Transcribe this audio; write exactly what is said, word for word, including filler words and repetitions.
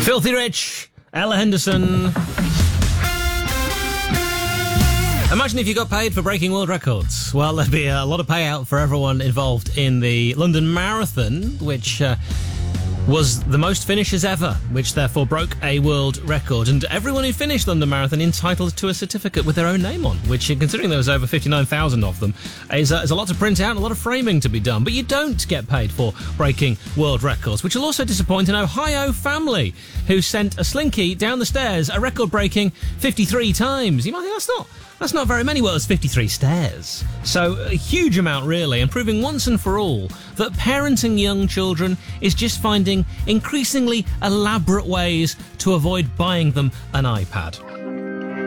Filthy Rich, Ella Henderson. Imagine if you got paid for breaking world records. Well, there'd be a lot of payout for everyone involved in the London Marathon, which uh, was the most finishes ever, which therefore broke a world record. And everyone who finished London Marathon entitled to a certificate with their own name on, which, considering there was over fifty-nine thousand of them, is, uh, is a lot to print out and a lot of framing to be done. But you don't get paid for breaking world records, which will also disappoint an Ohio family who sent a slinky down the stairs a record-breaking fifty-three times. You might think that's not... That's not very many. Well, it's fifty-three stairs. So a huge amount, really, and proving once and for all that parenting young children is just finding increasingly elaborate ways to avoid buying them an iPad.